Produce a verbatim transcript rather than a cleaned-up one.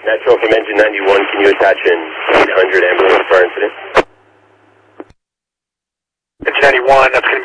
Natural from engine ninety-one, can you attach an eight hundred ambulance for our incident? Engine ninety-one, that's going to